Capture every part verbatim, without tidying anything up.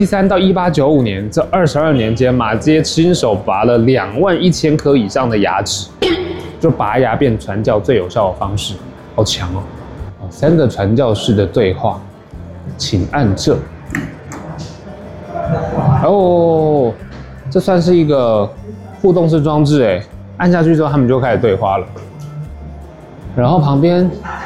一三到一八九五年这二十二年间，马街亲手拔了两万一千颗以上的牙齿，就拔牙变传教最有效的方式，好强哦！三个传教士的对话，请按这。哦，这算是一个互动式装置哎，按下去之后他们就开始对话了。然后旁边，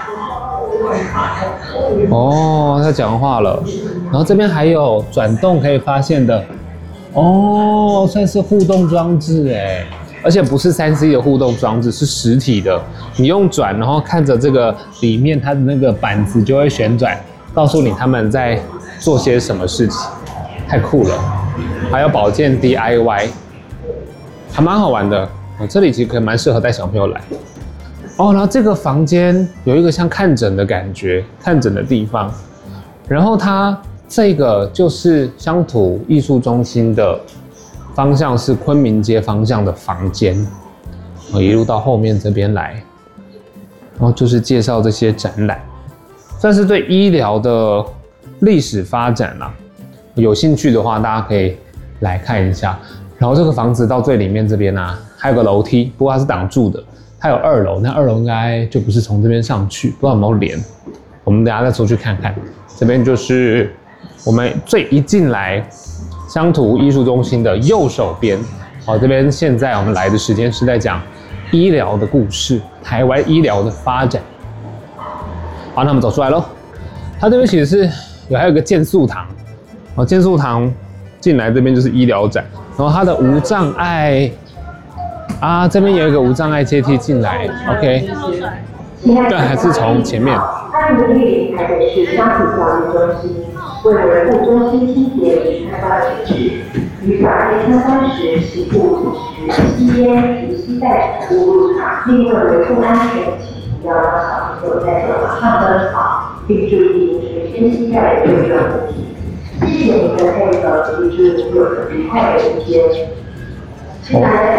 哦，他讲话了。然后这边还有转动可以发现的，哦，算是互动装置哎，而且不是三 C 的互动装置，是实体的。你用转，然后看着这个里面它的那个板子就会旋转，告诉你他们在做些什么事情，太酷了。还有保健 D I Y， 还蛮好玩的。哦，这里其实可以蛮适合带小朋友来。哦，然后这个房间有一个像看诊的感觉，看诊的地方。然后它这个就是乡土艺术中心的方向是昆明街方向的房间，我一路到后面这边来，然后就是介绍这些展览，算是对医疗的历史发展啦。有兴趣的话，大家可以来看一下。然后这个房子到最里面这边啊，还有个楼梯，不过它是挡住的。它有二楼，那二楼应该就不是从这边上去，不知道有没有连。我们等一下再出去看看。这边就是我们最一进来乡土艺术中心的右手边。好，这边现在我们来的时间是在讲医疗的故事，台湾医疗的发展。好，那我们走出来咯。它这边其实是有还有一个健素堂。哦，健素堂进来这边就是医疗展，然后它的无障碍。啊，这边有一个无障碍阶梯进来 ，OK。对，还是从前面。 它独立台北市乡土教育中心，为维护中心清洁与开发品质，于法界参观时习不主持吸烟及携带产物入场，另为维护安全，请不要让小朋友在走廊上奔跑，并注意随身携带的卫生物品。谢谢您的配合，预祝有个愉快的一天。 哦，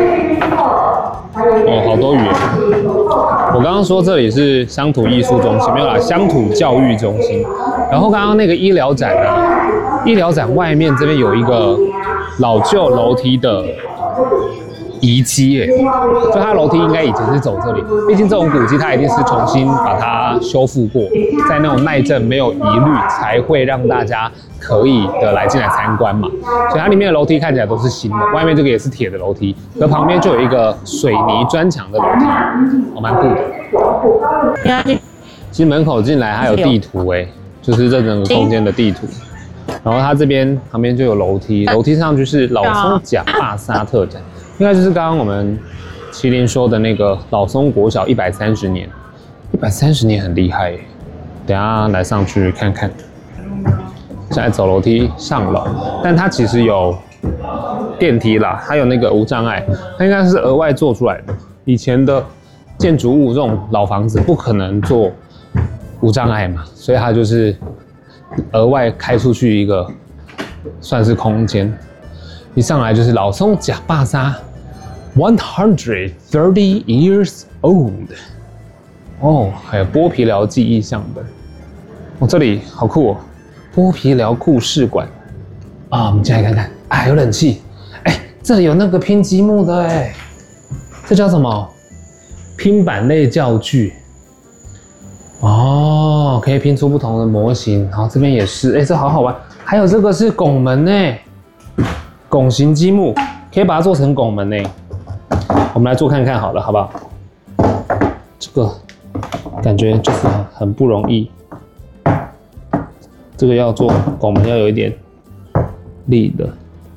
哦，好多语言。我刚刚说这里是乡土艺术中心，没有啦，乡土教育中心。然后刚刚那个医疗展呢，医疗展外面这边有一个老旧楼梯的遗迹耶，就它楼梯应该以前是走这里，毕竟这种古迹它一定是重新把它修复过，在那种耐震没有疑虑，才会让大家可以的来进来参观嘛。所以它里面的楼梯看起来都是新的，外面这个也是铁的楼梯，而旁边就有一个水泥砖墙的楼梯，哦，蛮酷的。其实门口进来还有地图哎，就是这整个空间的地图。然后它这边旁边就有楼梯，楼梯上去是老松甲坝沙特展。应该就是刚刚我们麒麟说的那个老松国小一百三十年，一百三十年很厉害耶。等一下来上去看看。现在走楼梯上楼，但它其实有电梯啦，它有那个无障碍，它应该是额外做出来的。以前的建筑物这种老房子不可能做无障碍嘛，所以它就是额外开出去一个算是空间。一上来就是老松甲坝沙 one hundred thirty years old， 哦，还有剥皮寮记忆相本，哦，这里好酷哦，剥皮寮故事馆啊，我们进来看看，啊，有冷气，哎，这里有那个拼积木的哎，这叫什么？拼板类教具，哦，可以拼出不同的模型，然后这边也是，哎，这好好玩，还有这个是拱门哎。拱形积木可以把它做成拱门呢，我们来做看看好了，好不好？这个感觉就是很不容易，这个要做拱门要有一点力的，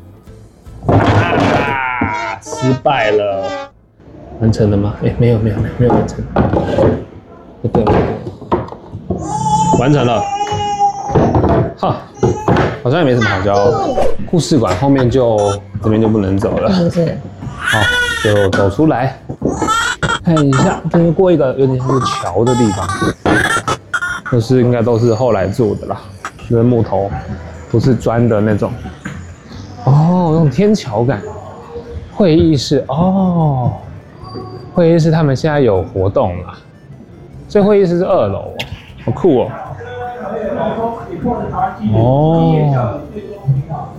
啊，失败了，完成了吗？哎、欸，没有没有没有没有完成，不对不对，完成了，哈。好像也没什么好教，故事馆后面就这边就不能走了，是不是？好，就走出来看一下，这边过一个有点像是桥的地方，就是应该都是后来做的啦，就是木头，不是砖的那种。哦，那种天桥感，会议室哦，会议室他们现在有活动啦，所以会议室是二楼，好酷哦。哦，